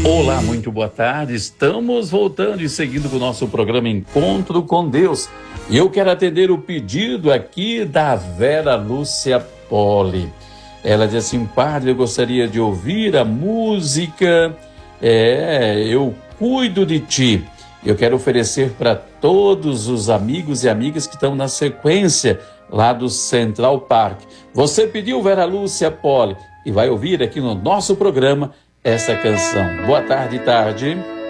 Olá, muito boa tarde. Estamos voltando e seguindo com o nosso programa Encontro com Deus. E eu quero atender o pedido aqui da Vera Lúcia Poli. Ela diz assim: padre, eu gostaria de ouvir a música Eu Cuido de Ti. Eu quero oferecer para todos os amigos e amigas que estão na sequência lá do Central Park. Você pediu, Vera Lúcia Poli, e vai ouvir aqui no nosso programa essa canção. Boa tarde, tarde.